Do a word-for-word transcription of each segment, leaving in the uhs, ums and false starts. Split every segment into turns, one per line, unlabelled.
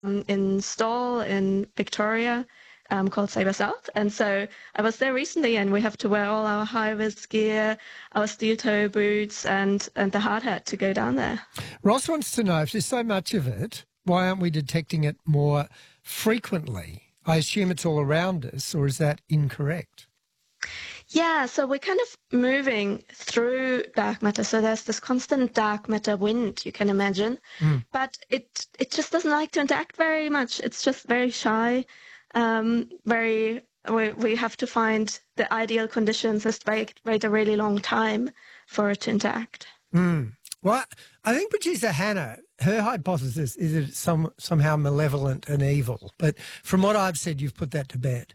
um, in Stawell in Victoria um, called Sabre South. And so I was there recently, and we have to wear all our high-vis gear, our steel-toe boots, and, and the hard hat to go down there.
Ross wants to know, if there's so much of it, why aren't we detecting it more frequently? I assume it's all around us, or is that incorrect?
Yeah, so we're kind of moving through dark matter. So there's this constant dark matter wind, you can imagine. Mm. But it it just doesn't like to interact very much. It's just very shy, um, very. We we have to find the ideal conditions. Just wait wait a really long time for it to interact.
Mm. Well, I think producer Hannah, her hypothesis is that it's some somehow malevolent and evil. But from what I've said, you've put that to bed.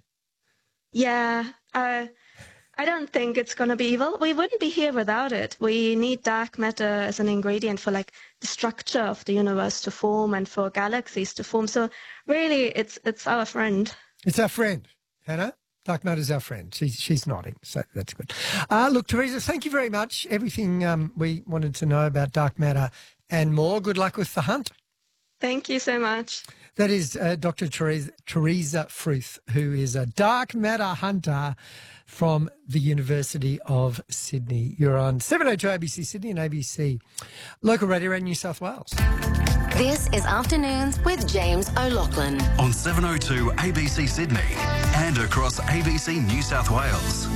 Yeah. Uh, I don't think it's going to be evil. We wouldn't be here without it. We need dark matter as an ingredient for like the structure of the universe to form and for galaxies to form. So really, it's it's our friend.
It's our friend, Hannah. Dark matter's our friend. She's she's nodding, so that's good. Uh, look, Teresa, thank you very much. Everything um, we wanted to know about dark matter and more. Good luck with the hunt.
Thank you so much.
That is uh, Doctor Teresa, Teresa Fruth, who is a dark matter hunter from the University of Sydney. You're on seven oh two A B C Sydney and A B C Local Radio in New South Wales.
This is Afternoons with James O'Loughlin.
On seven oh two A B C Sydney and across A B C New South Wales.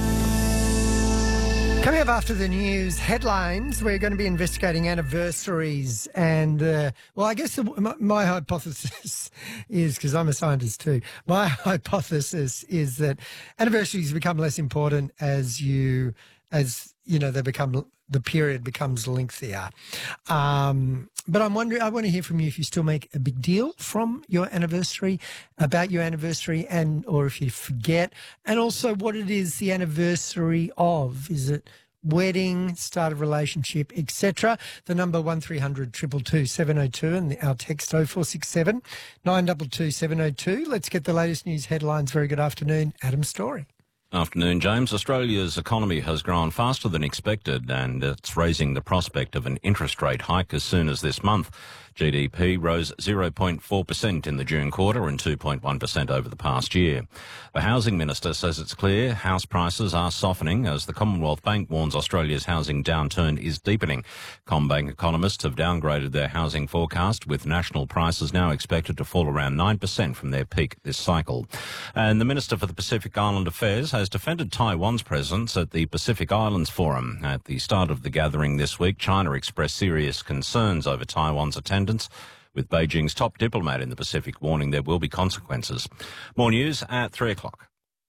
Coming up after the news headlines, we're going to be investigating anniversaries and, uh, well, I guess the, my, my hypothesis is, because I'm a scientist too, my hypothesis is that anniversaries become less important as you, as, you know, they become, the period becomes lengthier. Um, but I'm wondering, I want to hear from you if you still make a big deal from your anniversary, about your anniversary, and or if you forget, and also what it is the anniversary of. Is it wedding, start of relationship, et cetera? The number one three hundred two two two seven oh two and our text oh four six seven nine two two seven oh two. Let's get the latest news headlines. Very good afternoon, Adam Story.
Afternoon, James. Australia's economy has grown faster than expected, and it's raising the prospect of an interest rate hike as soon as this month. G D P rose zero point four percent in the June quarter and two point one percent over the past year. The Housing Minister says it's clear house prices are softening as the Commonwealth Bank warns Australia's housing downturn is deepening. CommBank economists have downgraded their housing forecast, with national prices now expected to fall around nine percent from their peak this cycle. And the Minister for the Pacific Island Affairs has defended Taiwan's presence at the Pacific Islands Forum. At the start of the gathering this week, China expressed serious concerns over Taiwan's attendance, with Beijing's top diplomat in the Pacific warning there will be consequences. More news at three o'clock.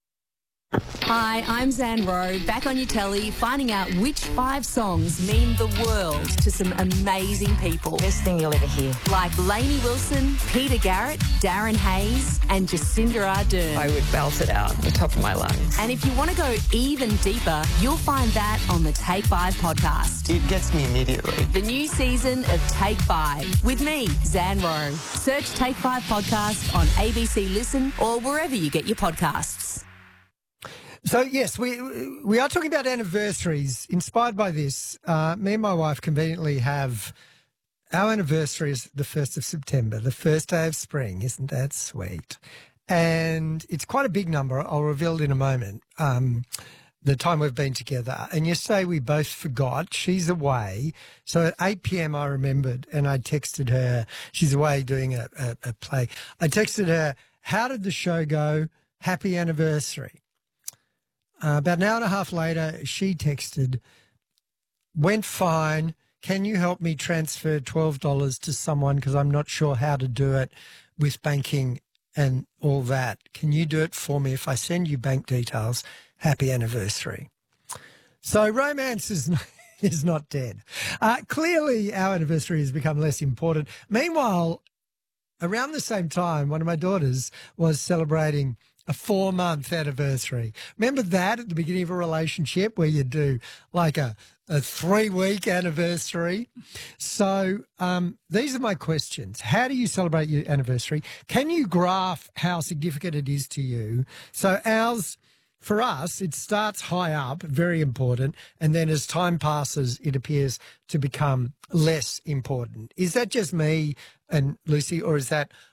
Hi, I'm Zan Rowe, back on your telly, finding out which five songs mean the world to some amazing people.
Best thing you'll ever hear.
Like Lainey Wilson, Peter Garrett, Darren Hayes, and Jacinda Ardern.
I would belt it out at the top of my lungs.
And if you want to go even deeper, you'll find that on the Take Five podcast.
It gets me immediately.
The new season of Take Five with me, Zan Rowe. Search Take Five podcast on A B C Listen or wherever you get your podcasts.
So, yes, we we are talking about anniversaries. Inspired by this, uh, me and my wife conveniently have our anniversary is the first of September, the first day of spring. Isn't that sweet? And it's quite a big number. I'll reveal it in a moment, um, the time we've been together. And yesterday we both forgot. She's away. So at eight p.m. I remembered, and I texted her. She's away doing a, a, a play. I texted her, how did the show go? Happy anniversary. Uh, about an hour and a half later, she texted, went fine. Can you help me transfer twelve dollars to someone because I'm not sure how to do it with banking and all that. Can you do it for me if I send you bank details? Happy anniversary. So romance is not, is not dead. Uh, clearly, our anniversary has become less important. Meanwhile, around the same time, one of my daughters was celebrating a four-month anniversary. Remember that at the beginning of a relationship where you do like a, a three-week anniversary? So um, these are my questions. How do you celebrate your anniversary? Can you graph how significant it is to you? So ours, for us, it starts high up, very important, and then as time passes, it appears to become less important. Is that just me and Lucy, or is that